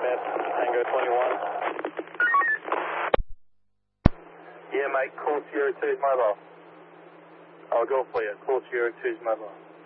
Unit, Tango 21. Yeah, mate, call Sierra 2's mobile. I'll go for you. Call Sierra 2's mobile.